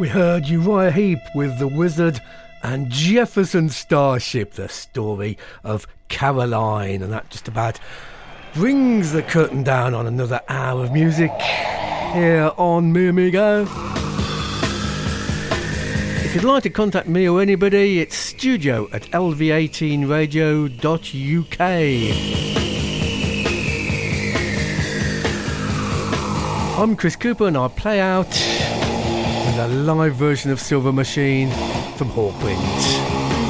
We heard Uriah Heep with The Wizard and Jefferson Starship, the story of Caroline. And that just about brings the curtain down on another hour of music here on Me Amigo. If you'd like to contact me or anybody, it's studio@lv18radio.uk. I'm Chris Cooper and I play out with a live version of Silver Machine from Hawkwind.